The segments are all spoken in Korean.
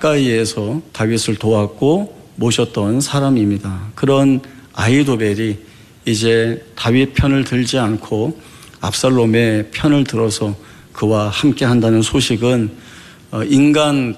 가까이에서 다윗을 도왔고 모셨던 사람입니다. 그런 아히도벨이 이제 다윗 편을 들지 않고 압살롬의 편을 들어서 그와 함께 한다는 소식은 인간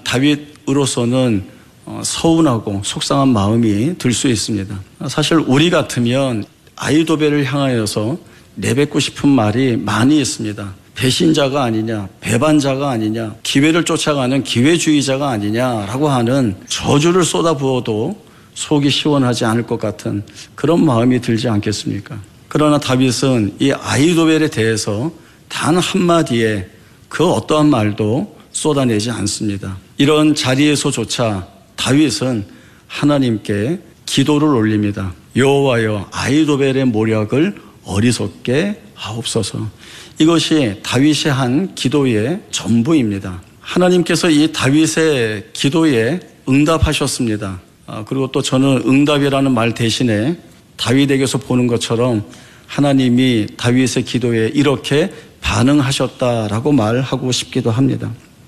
다윗으로서는 서운하고 속상한 마음이 들 수 있습니다. 사실 우리 같으면 아히도벨을 향하여서 내뱉고 싶은 말이 많이 있습니다. 배신자가 아니냐, 배반자가 아니냐, 기회를 쫓아가는 기회주의자가 아니냐라고 하는 저주를 쏟아부어도 속이 시원하지 않을 것 같은 그런 마음이 들지 않겠습니까? 그러나 다윗은 이 아히도벨에 대해서 단 한마디에 그 어떠한 말도 쏟아내지 않습니다. 이런 자리에서조차 다윗은 하나님께 기도를 올립니다. 여호와여, 아히도벨의 모략을 어리석게 하옵소서. 이것이 다윗이 한 기도의 전부입니다. 하나님께서 이 다윗의 기도에 응답하셨습니다. 그리고 또 저는 응답이라는 말 대신에 다윗에게서 보는 것처럼 하나님이 다윗의 기도에 이렇게 반응하셨다라고 말하고 싶기도 합니다.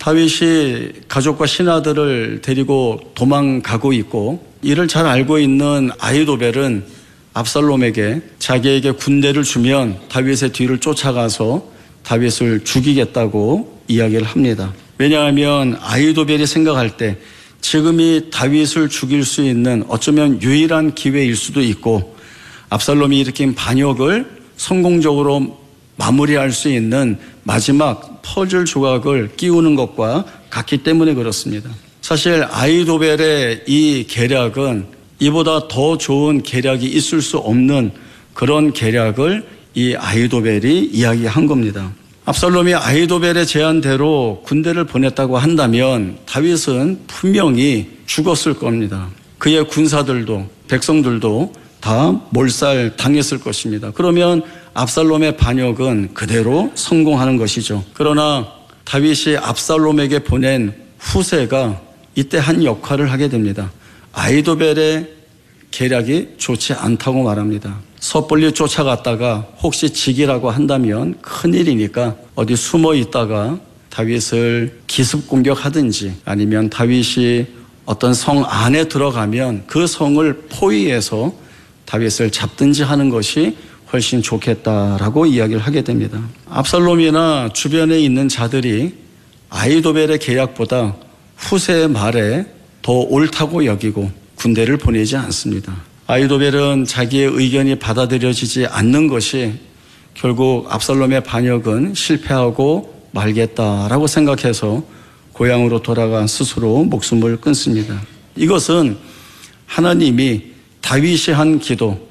다윗이 가족과 신하들을 데리고 도망가고 있고 이를 잘 알고 있는 아히도벨은 압살롬에게 자기에게 군대를 주면 다윗의 뒤를 쫓아가서 다윗을 죽이겠다고 이야기를 합니다. 왜냐하면 아히도벨이 생각할 때 지금이 다윗을 죽일 수 있는 어쩌면 유일한 기회일 수도 있고 압살롬이 일으킨 반역을 성공적으로 마무리할 수 있는 마지막 퍼즐 조각을 끼우는 것과 같기 때문에 그렇습니다. 사실 아히도벨의 이 계략은 이보다 더 좋은 계략이 있을 수 없는 그런 계략을 이 아히도벨이 이야기한 겁니다. 압살롬이 아히도벨의 제안대로 군대를 보냈다고 한다면 다윗은 분명히 죽었을 겁니다. 그의 군사들도 백성들도 다 몰살 당했을 것입니다. 그러면 압살롬의 반역은 그대로 성공하는 것이죠. 그러나 다윗이 압살롬에게 보낸 후세가 이때 한 역할을 하게 됩니다. 아히도벨의 계략이 좋지 않다고 말합니다. 섣불리 쫓아갔다가 혹시 지기라고 한다면 큰일이니까 어디 숨어 있다가 다윗을 기습 공격하든지 아니면 다윗이 어떤 성 안에 들어가면 그 성을 포위해서 다윗을 잡든지 하는 것이 훨씬 좋겠다라고 이야기를 하게 됩니다. 압살롬이나 주변에 있는 자들이 아히도벨의 계략보다 후세의 말에 더 옳다고 여기고 군대를 보내지 않습니다. 아히도벨은 자기의 의견이 받아들여지지 않는 것이 결국 압살롬의 반역은 실패하고 말겠다라고 생각해서 고향으로 돌아가 스스로 목숨을 끊습니다. 이것은 하나님이 다윗이 한 기도,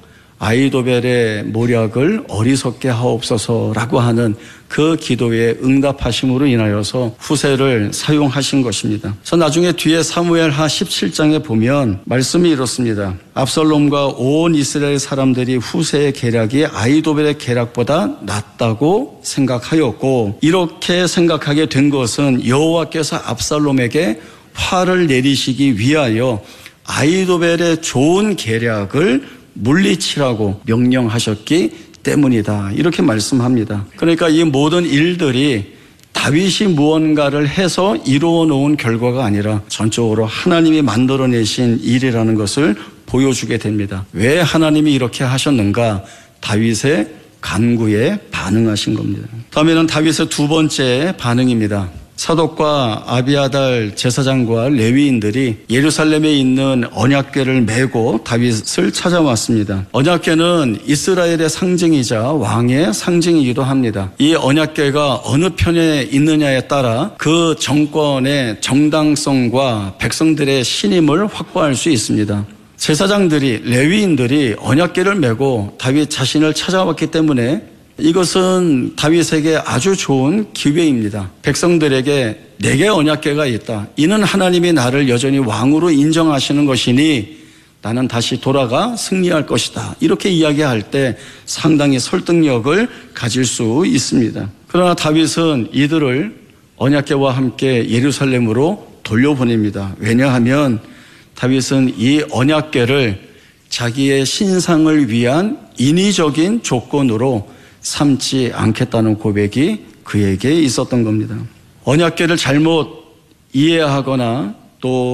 아히도벨의 모략을 어리석게 하옵소서라고 하는 그 기도에 응답하심으로 인하여서 후세를 사용하신 것입니다. 그래서 나중에 뒤에 사무엘하 17장에 보면 말씀이 이렇습니다. 압살롬과 온 이스라엘 사람들이 후세의 계략이 아히도벨의 계략보다 낫다고 생각하였고 이렇게 생각하게 된 것은 여호와께서 압살롬에게 화를 내리시기 위하여 아히도벨의 좋은 계략을 물리치라고 명령하셨기 때문이다. 이렇게 말씀합니다. 그러니까 이 모든 일들이 다윗이 무언가를 해서 이루어 놓은 결과가 아니라 전적으로 하나님이 만들어내신 일이라는 것을 보여주게 됩니다. 왜 하나님이 이렇게 하셨는가? 다윗의 간구에 반응하신 겁니다. 다음에는 다윗의 두 번째 반응입니다. 사독과 아비아달 제사장과 레위인들이 예루살렘에 있는 언약궤를 메고 다윗을 찾아왔습니다. 언약궤는 이스라엘의 상징이자 왕의 상징이기도 합니다. 이 언약궤가 어느 편에 있느냐에 따라 그 정권의 정당성과 백성들의 신임을 확보할 수 있습니다. 제사장들이, 레위인들이 언약궤를 메고 다윗 자신을 찾아왔기 때문에 이것은 다윗에게 아주 좋은 기회입니다. 백성들에게 내게 언약궤가 있다. 이는 하나님이 나를 여전히 왕으로 인정하시는 것이니 나는 다시 돌아가 승리할 것이다. 이렇게 이야기할 때 상당히 설득력을 가질 수 있습니다. 그러나 다윗은 이들을 언약궤와 함께 예루살렘으로 돌려보냅니다. 왜냐하면 다윗은 이 언약궤를 자기의 신상을 위한 인위적인 조건으로 삼지 않겠다는 고백이 그에게 있었던 겁니다. 언약궤를 잘못 이해하거나 또